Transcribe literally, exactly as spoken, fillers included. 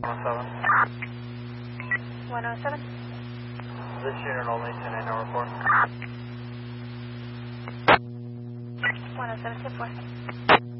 one oh seven. This unit only, ten eight, no report. one oh seven, ten four.